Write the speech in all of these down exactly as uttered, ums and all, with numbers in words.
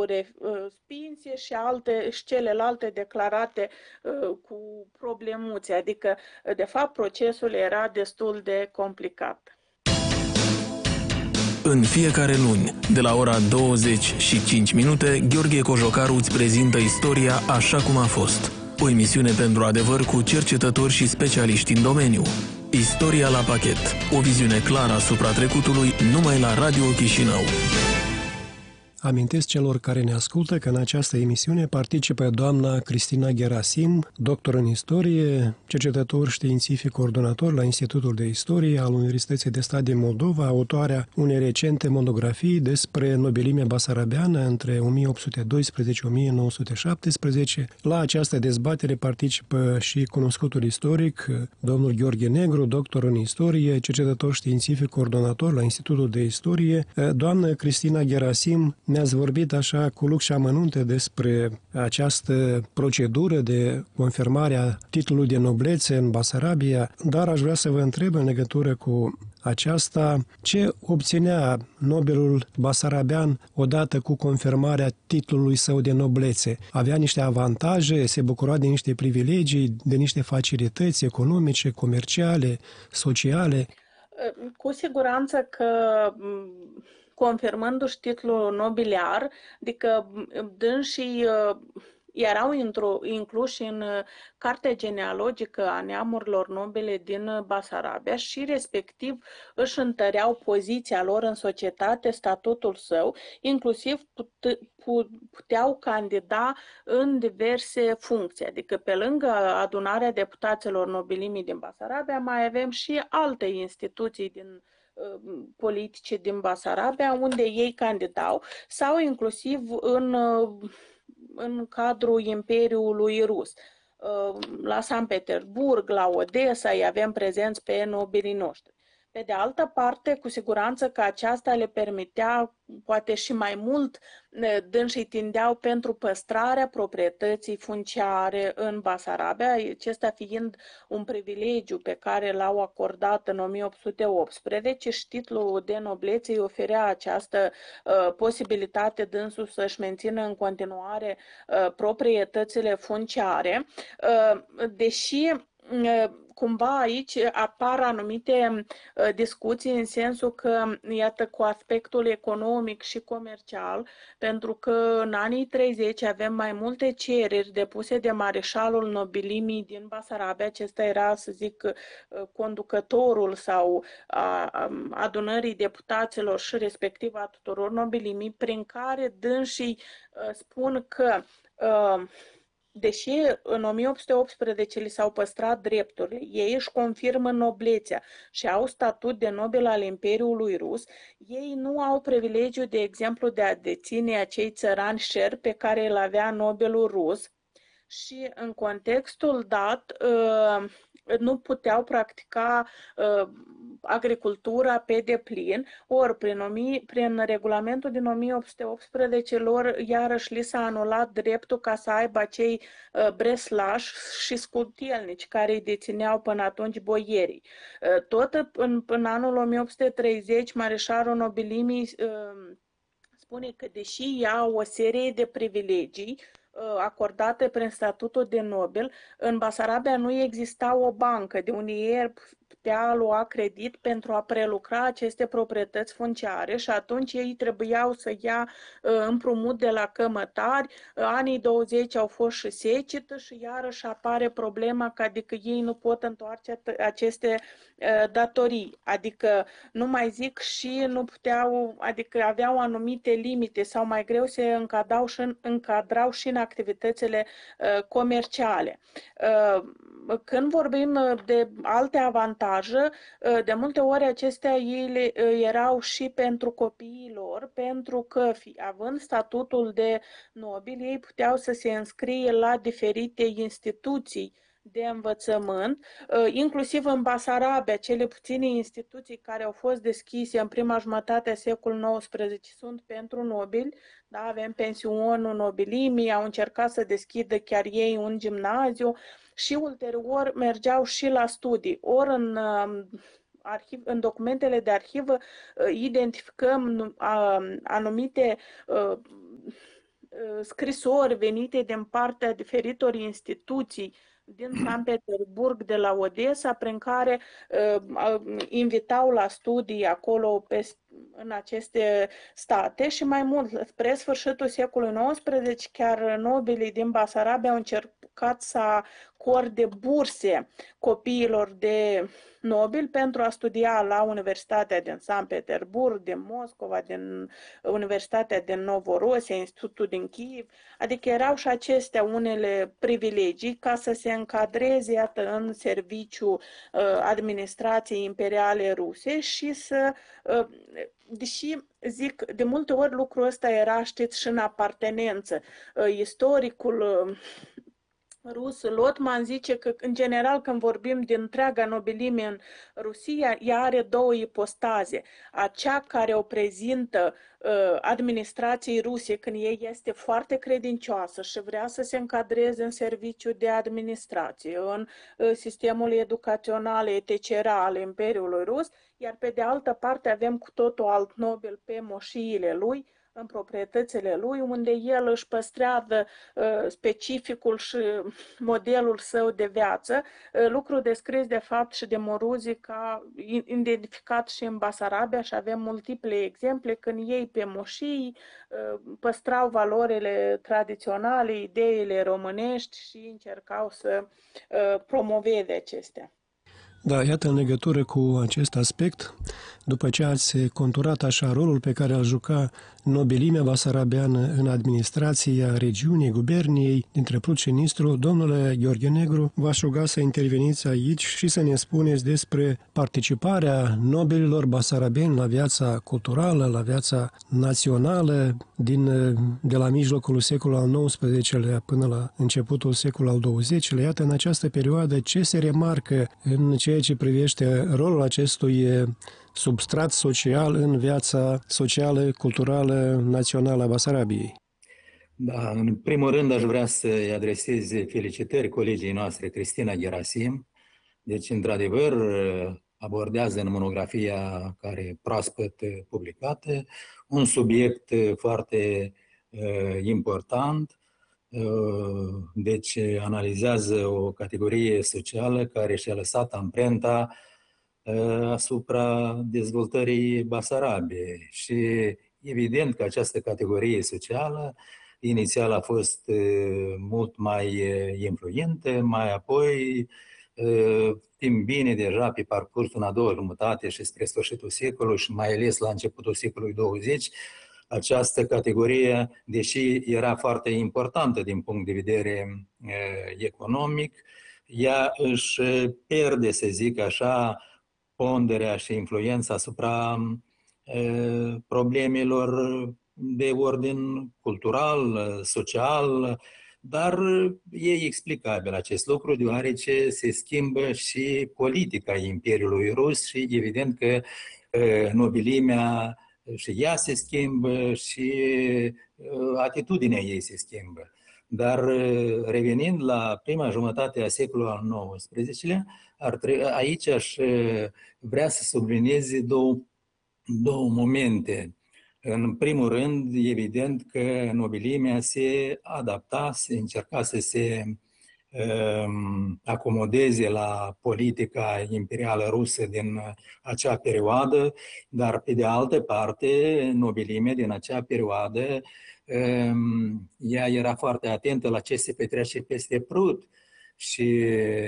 respinse și, alte, și celelalte declarate cu problemuțe. Adică, de fapt, procesul era destul de complicat. În fiecare luni, de la ora douăzeci și cinci minute, Gheorghe Cojocaru îți prezintă istoria așa cum a fost. O emisiune pentru adevăr cu cercetători și specialiști în domeniu. Istoria la pachet. O viziune clară asupra trecutului numai la Radio Chișinău. Amintesc celor care ne ascultă că în această emisiune participă doamna Cristina Gerasim, doctor în istorie, cercetător științific coordonator la Institutul de Istorie al Universității de Stat din Moldova, autoarea unei recente monografii despre nobilimea basarabeană între o mie opt sute doisprezece - o mie nouă sute șaptesprezece. La această dezbatere participă și cunoscutul istoric, domnul Gheorghe Negru, doctor în istorie, cercetător științific coordonator la Institutul de Istorie. Doamnă Cristina Gerasim, ne-ați vorbit așa cu lux și amănunte despre această procedură de confirmare a titlului de noblețe în Basarabia, dar aș vrea să vă întreb în legătură cu aceasta, ce obținea nobelul basarabean odată cu confirmarea titlului său de noblețe? Avea niște avantaje, se bucura de niște privilegii, de niște facilități economice, comerciale, sociale? Cu siguranță că confirmându-și titlul nobiliar, adică dânsii erau incluși în cartea genealogică a neamurilor nobile din Basarabia și respectiv își întăreau poziția lor în societate, statutul său, inclusiv puteau candida în diverse funcții. Adică pe lângă adunarea deputaților nobilimii din Basarabia mai avem și alte instituții din politice din Basarabia unde ei candidau sau inclusiv în în cadrul Imperiului Rus. La Sankt Petersburg, la Odessa, îi avem prezenți pe nobilii noștri. Pe de altă parte, cu siguranță că aceasta le permitea, poate și mai mult, dânsii tindeau pentru păstrarea proprietății funciare în Basarabia, acesta fiind un privilegiu pe care l-au acordat în o mie opt sute optsprezece și titlul de noblețe îi oferea această uh, posibilitate dânsul să-și mențină în continuare uh, proprietățile funciare, uh, deși uh, cumva aici apar anumite uh, discuții în sensul că, iată, cu aspectul economic și comercial, pentru că în anii treizeci avem mai multe cereri depuse de mareșalul nobilimii din Basarabia, acesta era, să zic, uh, conducătorul sau a, a, adunării deputaților și respectiv a tuturor nobilimii, prin care dânsii uh, spun că uh, deși în o mie opt sute optsprezece li s-au păstrat drepturile, ei își confirmă noblețea și au statut de nobel al Imperiului Rus, ei nu au privilegiu, de exemplu, de a deține acei țărani șerpi pe care îl avea nobelul rus și în contextul dat nu puteau practica agricultura pe deplin, ori prin, prin regulamentul din o mie opt sute optsprezece lor iarăși li s-a anulat dreptul ca să aibă acei uh, breslași și scultielnici care îi dețineau până atunci boierii. Uh, tot în, în anul o mie opt sute treizeci, mareșalul nobilimii uh, spune că deși ia o serie de privilegii acordate prin statutul de nobel, în Basarabia nu exista o bancă de unde ei putea lua credit pentru a prelucra aceste proprietăți funciare și atunci ei trebuiau să ia împrumut de la cămătari. Anii douăzeci au fost și secetă și iarăși apare problema că adică ei nu pot întoarce aceste datorii. Adică nu mai zic și nu puteau, adică aveau anumite limite sau mai greu se încadrau și în, încadrau și în activitățile uh, comerciale. Uh, când vorbim de alte avantaje, uh, de multe ori acestea ele uh, erau și pentru copiii lor, pentru că, fi, având statutul de nobil, ei puteau să se înscrie la diferite instituții de învățământ, inclusiv în Basarabia, cele puține instituții care au fost deschise în prima jumătate a secolului nouăsprezece sunt pentru nobili, da? Avem pensionul nobilimii, au încercat să deschidă chiar ei un gimnaziu și ulterior mergeau și la studii. Ori în, arhiv, în documentele de arhivă identificăm anumite scrisori venite din partea diferitor instituții din Sankt Petersburg, de la Odessa, prin care uh, invitau la studii acolo pe, în aceste state și mai mult, spre sfârșitul secolului nouăsprezece, chiar nobilii din Basarabia au încercat să acorde burse copiilor de nobili pentru a studia la Universitatea din Sankt Petersburg, din Moscova, din Universitatea din Novorosia, Institutul din Kiev, adică erau și acestea unele privilegii ca să se încadreze, iată, în serviciu uh, administrației imperiale ruse și să, uh, deși zic, de multe ori lucrul ăsta era, știți, și în apartenență. Uh, istoricul uh, rus Lotman zice că, în general, când vorbim de întreaga nobilime în Rusia, ea are două ipostaze. Acea care o prezintă uh, administrației ruse când ei este foarte credincioasă și vrea să se încadreze în serviciu de administrație, în uh, sistemul educațional, et cetera al Imperiului Rus, iar pe de altă parte avem cu totul alt nobil pe moșiile lui, în proprietățile lui, unde el își păstrează uh, specificul și modelul său de viață, uh, lucru descris de fapt și de Moruzi ca identificat și în Basarabia și avem multiple exemple când ei pe moșii uh, păstrau valorile tradiționale, ideile românești și încercau să uh, promoveze acestea. Da, iată, în legătură cu acest aspect, după ce ați conturat așa rolul pe care îl juca nobilimea basarabeană în administrația regiunii, guberniei dintre Prut și Nistru, domnule Gheorghe Negru, v-aș ruga să interveniți aici și să ne spuneți despre participarea nobililor basarabeni la viața culturală, la viața națională din, de la mijlocul secolului al nouăsprezecelea până la începutul secolului al douăzecilea. Iată, în această perioadă, ce se remarcă în ceea ce privește rolul acestui substrat social în viața socială, culturală, națională a Basarabiei? Da, în primul rând aș vrea să-i adresez felicitări colegii noastre, Cristina Gerasim. Deci, într-adevăr, abordează în monografia care e proaspăt publicată un subiect foarte uh, important. Uh, deci, analizează o categorie socială care și-a lăsat amprenta asupra dezvoltării Basarabiei și evident că această categorie socială inițial a fost mult mai influentă, mai apoi timp bine deja pe parcursul în a doua jumătate și spre sfârșitul secolului și mai ales la începutul secolului douăzeci, această categorie, deși era foarte importantă din punct de vedere economic, ea își pierde, să zic așa, ponderea și influența asupra e, problemelor de ordin cultural, social, dar e explicabil acest lucru, deoarece se schimbă și politica Imperiului Rus și evident că e, nobilimea și ea se schimbă și e, atitudinea ei se schimbă. Dar revenind la prima jumătate a secolului al nouăsprezecelea, aici aș vrea să subliniez două, două momente. În primul rând, evident că nobilimea se adapta, se încerca să se um, acomodeze la politica imperială rusă din acea perioadă, dar pe de altă parte, nobilimea din acea perioadă ea era foarte atentă la ce se petrece peste Prut și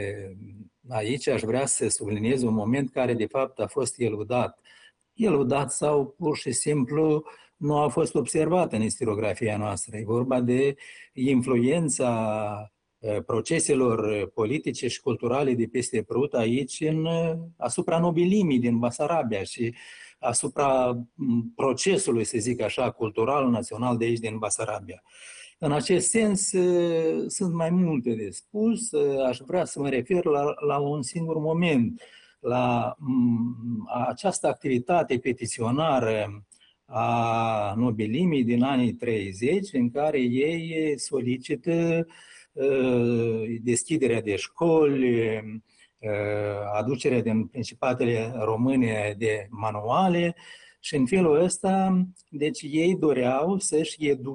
aici aș vrea să subliniez un moment care de fapt a fost eludat. Eludat sau pur și simplu nu a fost observat în istoriografia noastră. E vorba de influența proceselor politice și culturale de peste Prut aici în, asupra nobilimii din Basarabia și asupra procesului, să zic așa, cultural, național de aici din Basarabia. În acest sens, sunt mai multe de spus. Aș vrea să mă refer la, la un singur moment, la această activitate petiționară a nobilimii din anii treizeci, în care ei solicită deschiderea de școli, aducerea din principatele române de manuale și în felul ăsta, deci ei doreau să-și educe